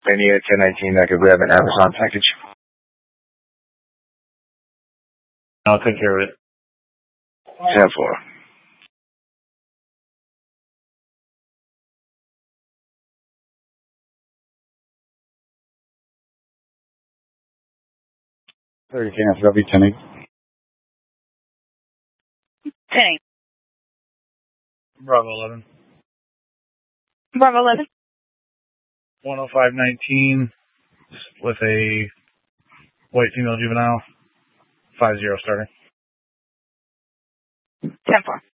Any 1019 that could grab an Amazon package. I'll take care of it. 10-4. KNSW 10-8. 10-8. Bravo 11. Bravo 11. 10519 with a white female juvenile. 50 starting. 10-4.